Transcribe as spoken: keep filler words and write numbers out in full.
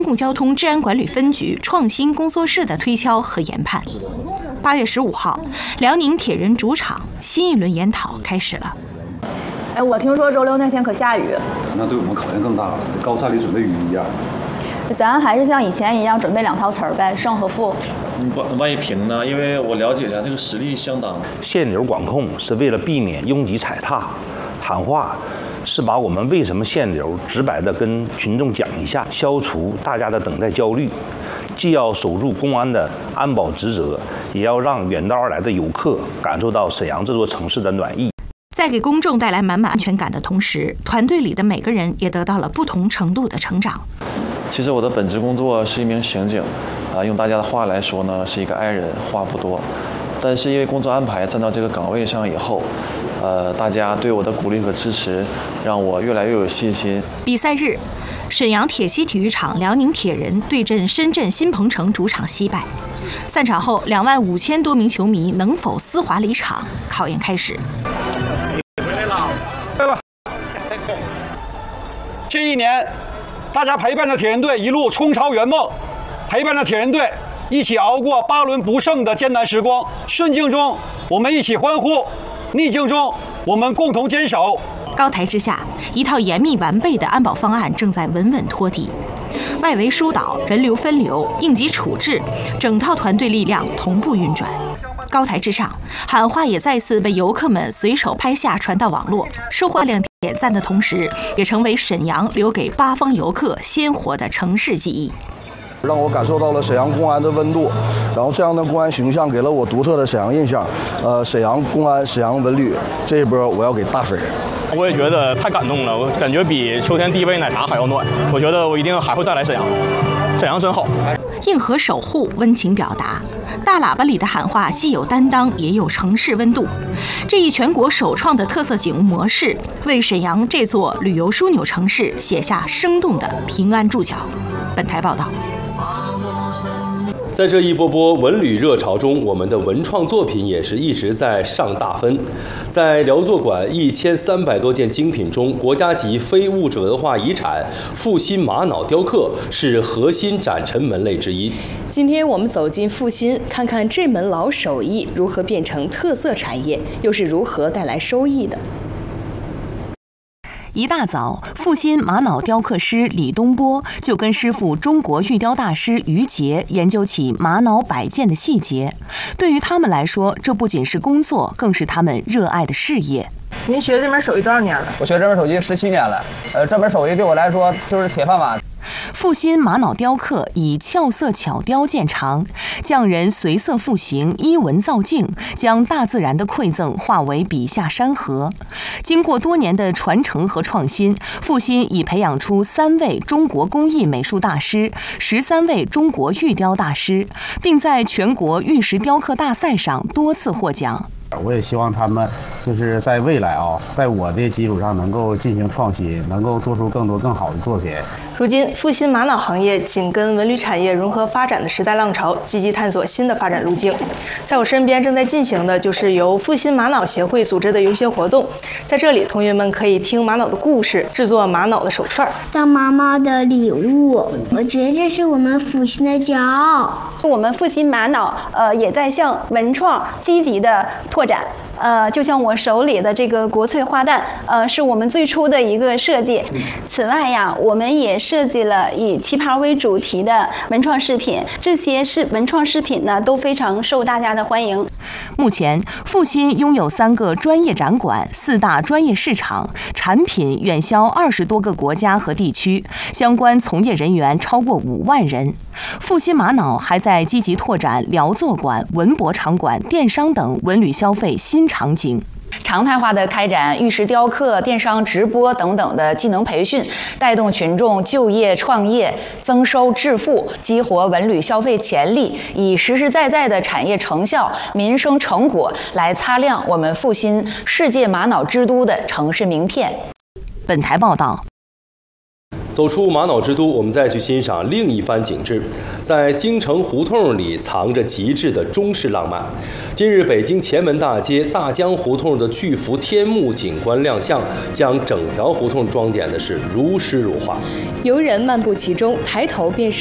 公共交通治安管理分局创新工作室的推敲和研判。八月十五号，辽宁铁人主场新一轮研讨开始了。 哎，我听说周六那天可下雨， 那对我们考验更大了，高菜里准备雨衣呀。 咱还是像以前一样准备两套词儿呗，胜和负。 万万一平呢？因为我了解一下，这个实力相当。 限流管控是为了避免拥挤踩踏，喊话是把我们为什么限流直白地跟群众讲一下，消除大家的等待焦虑。既要守住公安的安保职责，也要让远道而来的游客感受到沈阳这座城市的暖意。 在给公众带来满满安全感的同时，团队里的每个人也得到了不同程度的成长。 其实我的本职工作是一名刑警，啊，用大家的话来说呢，是一个 I 人，话不多。但是因为工作安排站到这个岗位上以后，呃，大家对我的鼓励和支持，让我越来越有信心。 比赛日，沈阳铁西体育场辽宁铁人对阵深圳新鹏城主场惜败。散场后，两万五千多名球迷能否丝滑离场？考验开始。 回来了，对吧？这一年，大家陪伴着铁人队一路冲超圆梦，陪伴着铁人队一起熬过八轮不胜的艰难时光。顺境中，我们一起欢呼；逆境中，我们共同坚守。 高台之下，一套严密完备的安保方案正在稳稳托底。外围疏导、人流分流、应急处置，整套团队力量同步运转。高台之上，喊话也再次被游客们随手拍下传到网络，收获大量点赞的同时，也成为沈阳留给八方游客鲜活的城市记忆。 让我感受到了沈阳公安的温度，然后这样的公安形象给了我独特的沈阳印象。呃，沈阳公安、沈阳文旅这一波我要给大水。 我也觉得太感动了，我感觉比秋天第一杯奶茶还要暖。我觉得我一定还会再来沈阳，沈阳真好。 硬核守护，温情表达，大喇叭里的喊话既有担当，也有城市温度。这一全国首创的特色警务模式，为沈阳这座旅游枢纽城市写下生动的平安注脚。本台报道。 在这一波波文旅热潮中，我们的文创作品也是一直在上大分。在辽作馆一千三百多件精品中，国家级非物质文化遗产阜新玛瑙雕刻是核心展陈门类之一。 今天我们走进阜新，看看这门老手艺如何变成特色产业，又是如何带来收益的。 一大早，阜新玛瑙雕刻师李东波就跟师傅中国玉雕大师于杰研究起玛瑙摆件的细节。对于他们来说，这不仅是工作，更是他们热爱的事业。 您学这门手艺多少年了？ 我学这门手艺十七年了。呃，这门手艺对我来说就是铁饭碗。 阜新玛瑙雕刻以俏色巧雕见长，匠人随色赋形，依文造境，将大自然的馈赠化为笔下山河。经过多年的传承和创新，阜新已培养出三位中国工艺美术大师，十三位中国玉雕大师，并在全国玉石雕刻大赛上多次获奖。 我也希望他们就是在未来啊，在我的基础上能够进行创新，能够做出更多更好的作品。 如今，阜新玛瑙行业紧跟文旅产业融合发展的时代浪潮，积极探索新的发展路径。在我身边正在进行的就是由阜新玛瑙协会组织的游学活动，在这里，同学们可以听玛瑙的故事，制作玛瑙的手串， 当妈妈的礼物。我觉得这是我们阜新的骄傲。 我们阜新玛瑙，呃，也在向文创积极的拓展。呃，就像我手里的这个国粹花旦，呃，是我们最初的一个设计。此外呀，我们也设计了以旗袍为主题的文创饰品，这些是文创饰品呢，都非常受大家的欢迎。 目前，阜新拥有三个专业展馆、四大专业市场，产品远销二十多个国家和地区，相关从业人员超过五万人。阜新玛瑙还在积极拓展辽作馆、文博场馆、电商等文旅消费新场景。 常态化的开展玉石雕刻、电商直播等等的技能培训，带动群众就业创业、增收致富，激活文旅消费潜力，以实实在在的产业成效、民生成果来擦亮我们阜新世界玛瑙之都的城市名片。 本台报道。 走出玛瑙之都，我们再去欣赏另一番景致。在京城胡同里藏着极致的中式浪漫。今日北京前门大街大江胡同的巨幅天幕景观亮相，将整条胡同装点的是如诗如画。 游人漫步其中，抬头便是